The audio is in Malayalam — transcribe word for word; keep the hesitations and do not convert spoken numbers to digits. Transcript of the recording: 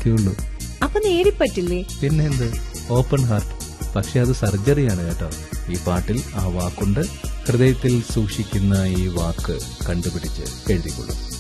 സാധിക്കുകയുള്ളൂ. അപ്പൊ നേടിപ്പറ്റില്ലേ? പിന്നെന്ത്, ഓപ്പൺ ഹാർട്ട്. പക്ഷെ അത് സർജറിയാണ് കേട്ടോ. ഈ പാട്ടിൽ ആ വാക്കുണ്ട്. ഹൃദയത്തിൽ സൂക്ഷിക്കുന്ന ഈ വാക്ക് കണ്ടുപിടിച്ച് എഴുതിക്കൊള്ളൂ.